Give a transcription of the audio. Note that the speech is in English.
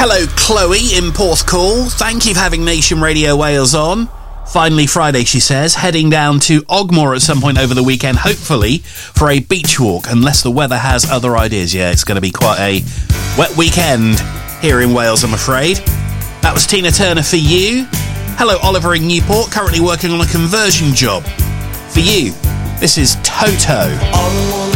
Hello, Chloe in Porthcawl. Thank you for having Nation Radio Wales on. Finally Friday, she says. Heading down to Ogmore at some point over the weekend, hopefully, for a beach walk, unless the weather has other ideas. Yeah, it's going to be quite a wet weekend here in Wales, I'm afraid. That was Tina Turner for you. Hello, Oliver in Newport, currently working on a conversion job. For you, this is Toto.